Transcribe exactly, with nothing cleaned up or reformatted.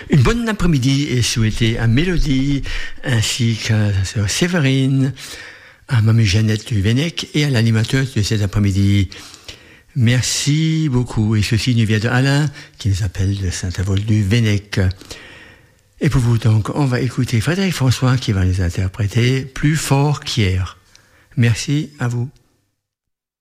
Une bonne après-midi est souhaitée à Mélodie, ainsi qu'à sa sœur Séverine, à mamie Jeannette du Vennec et à l'animateur de cet après-midi. Merci beaucoup. Et ceci nous vient de Alain, qui nous appelle de Saint-Avold du Vennec. Et pour vous, donc, on va écouter Frédéric François qui va les interpréter plus fort qu'hier. Merci à vous.